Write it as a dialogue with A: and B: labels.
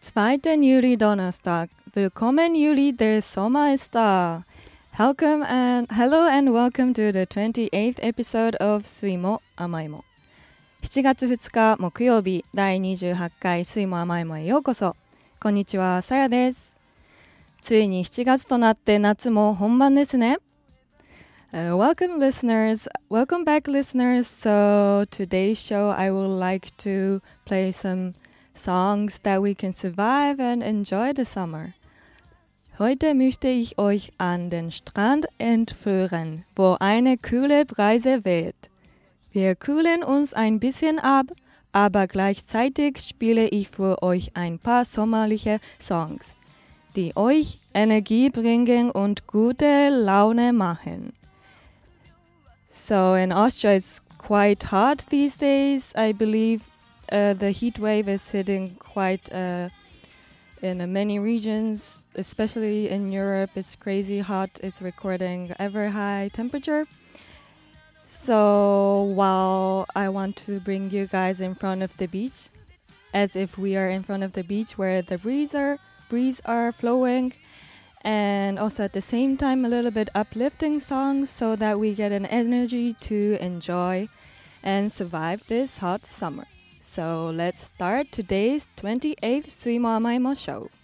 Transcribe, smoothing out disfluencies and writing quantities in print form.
A: 2. Juli Donnerstag. Willkommen Juli, der Sommer ist da. Hello and welcome to the 28th episode of 水も甘いも。7月2日木曜日第28回水も甘いもへようこそ。こんにちは、さやです。ついに7月となって夏も本番ですね。Welcome back listeners. So today's show I would like to play some songs that we can survive and enjoy the summer. Heute möchte ich euch an den Strand entführen, wo eine kühle Brise weht. Wir kühlen uns ein bisschen ab, aber gleichzeitig spiele ich für euch ein paar sommerliche Songs, die euch Energie bringen und gute Laune machen. So in Austria it's quite hot these days. I believe the heat wave is hitting quite in many regions, especially in Europe. It's crazy hot. It's recording ever high temperature. So while I want to bring you guys in front of the beach, as if we are in front of the beach where the breeze are flowing, and also at the same time a little bit uplifting songs so that we get an energy to enjoy and survive this hot summer. So let's start today's 28th 水も甘いも show.